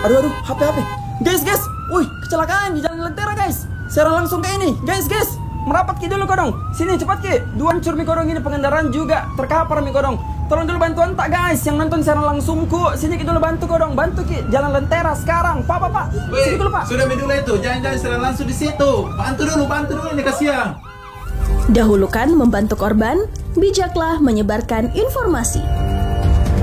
Aduh, HP. Guys. Wih, kecelakaan di jalan Lentera, guys. Serang langsung ke ini. Guys. Merapat ki dulu kodong. Sini cepat ki. Dua hancur mi kodong ini, pengendaraan juga terkapar mi kodong. Tolong dulu bantuan tak guys, yang nonton serang langsung ku. Sini ki dulu bantu kodong, bantu ki. Jalan Lentera sekarang. Pak. Sini dulu Pak. Sudah dulu itu, jangan serang langsung di situ. Bantu dulu ini kasihan. Dahulukan membantu korban, bijaklah menyebarkan informasi.